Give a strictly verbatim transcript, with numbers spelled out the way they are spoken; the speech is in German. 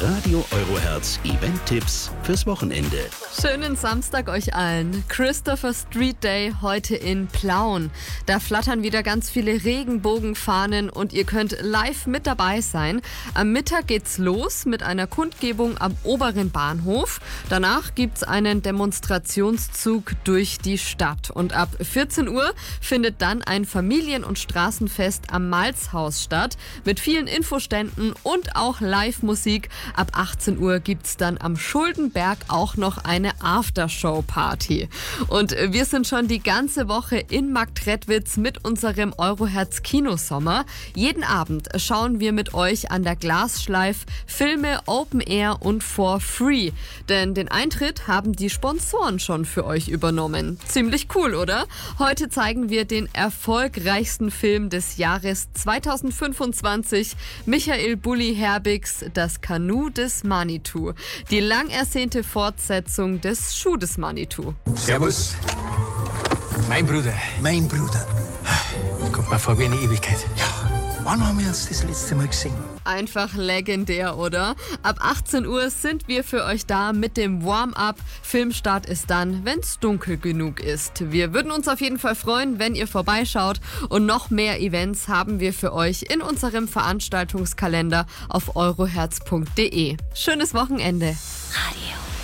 Radio Eurohertz Event-Tipps fürs Wochenende. Schönen Samstag euch allen. Christopher Street Day heute in Plauen. Da flattern wieder ganz viele Regenbogenfahnen und ihr könnt live mit dabei sein. Am Mittag geht's los mit einer Kundgebung am oberen Bahnhof. Danach gibt's einen Demonstrationszug durch die Stadt. Und ab vierzehn Uhr findet dann ein Familien- und Straßenfest am Malzhaus statt mit vielen Infoständen und auch Live-Musik. Ab achtzehn Uhr gibt's dann am Schuldenberg auch noch eine Aftershow-Party. Und wir sind schon die ganze Woche in Marktredwitz mit unserem Eurohertz Kinosommer. Jeden Abend schauen wir mit euch an der Glasschleif Filme Open Air und for free. Denn den Eintritt haben die Sponsoren schon für euch übernommen. Ziemlich cool, oder? Heute zeigen wir den erfolgreichsten Film des Jahres zweitausendfünfundzwanzig. Michael Bulli Herbigs Das Kanu des Manitou. Die lang ersehnte Fortsetzung des Schuh des Manitou. Servus. Mein Bruder. Mein Bruder. Kommt mir vor wie eine Ewigkeit. Ja, wann haben wir uns das letzte Mal gesehen? Einfach legendär, oder? Ab achtzehn Uhr sind wir für euch da mit dem Warm-up. Filmstart ist dann, wenn es dunkel genug ist. Wir würden uns auf jeden Fall freuen, wenn ihr vorbeischaut. Und noch mehr Events haben wir für euch in unserem Veranstaltungskalender auf eurohertz punkt de. Schönes Wochenende. Radio